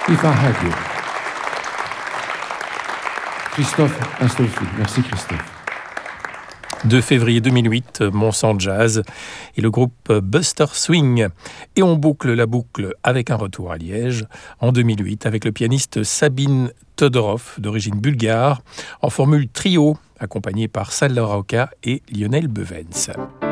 If I Had You. Christophe Astolfi. Merci Christophe. 2 février 2008, Mont-Saint Jazz et le groupe Buster Swing. Et on boucle la boucle avec un retour à Liège en 2008 avec le pianiste Sabine Todorov, d'origine bulgare, en formule trio, accompagné par Sal Larocca et Lionel Bevens.